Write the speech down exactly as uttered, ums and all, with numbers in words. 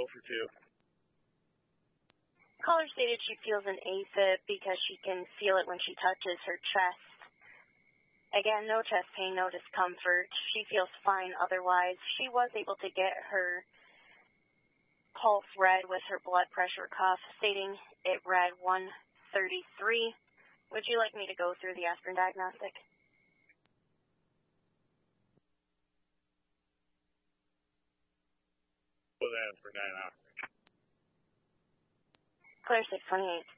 oh for two. Caller stated she feels an AFib because she can feel it when she touches her chest. Again, no chest pain, no discomfort. She feels fine otherwise. She was able to get her pulse read with her blood pressure cuff, stating it read one thirty-three. Would you like me to go through the aspirin diagnostic? Go there for diagnostic. Clear six twenty-eight.